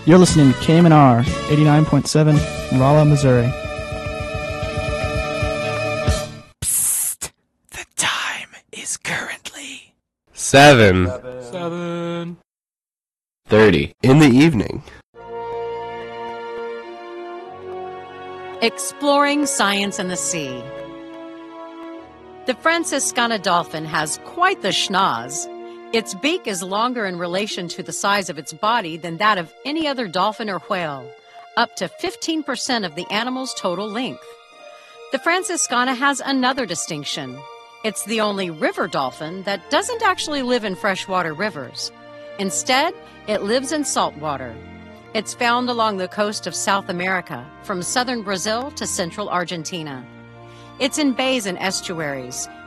You're listening to KMNR 89.7, Rolla, Missouri. Psst! The time is currently 7:30 in the evening. Exploring science in the sea. The Franciscana dolphin has quite the schnoz. Its beak is longer in relation to the size of its body than that of any other dolphin or whale, up to 15% of the animal's total length. The Franciscana has another distinction. It's the only river dolphin that doesn't actually live in freshwater rivers. Instead, it lives in saltwater. It's found along the coast of South America, from southern Brazil to central Argentina. It's in bays and estuaries,